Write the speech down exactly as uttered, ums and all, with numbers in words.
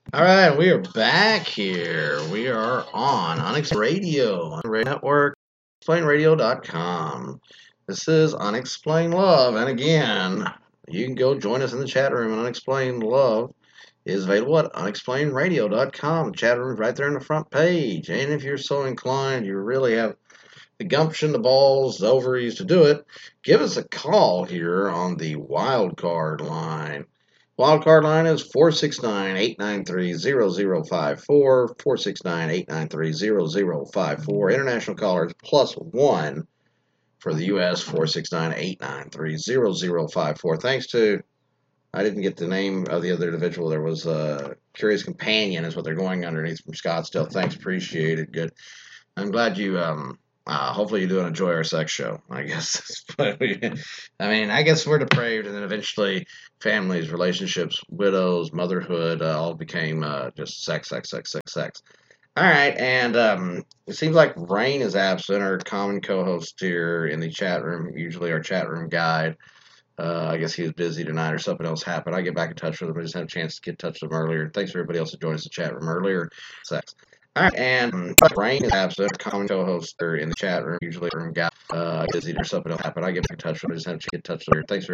All right, we are back here. We are on Unexplained Radio on the Radio Network, explain radio dot com. This is Unexplained Love, and again, you can go join us in the chat room. And Unexplained Love is available at unexplained radio dot com. The chat room is right there on the front page. And if you're so inclined, you really have the gumption, the balls, the ovaries to do it, give us a call here on the wild card line. Wildcard line is four six nine, eight nine three, zero zero five four, four six nine, eight nine three, zero zero five four. International callers plus one for the U S, four six nine, eight nine three, zero zero five four. Thanks to, I didn't get the name of the other individual. There was a Curious Companion is what they're going underneath from Scottsdale. Thanks, appreciate it. Good. I'm glad you, um, uh, hopefully you do enjoy our sex show, I guess. But we, I mean, I guess we're depraved, and then eventually families, relationships, widows, motherhood, uh, all became uh, just sex, sex, sex, sex, sex. All right, and um, it seems like Rain is absent, our common co-host here in the chat room, usually our chat room guide. Uh, I guess he was busy tonight or something else happened. I get back in touch with him. I just had a chance to get in touch with him earlier. Thanks for everybody else that joined us in the chat room earlier. Sex. All right, and Rain is absent, common co-host in the chat room, usually room guy. Uh, busy or something else happened. I get back in touch with him. I just had to get in touch with him. Thanks for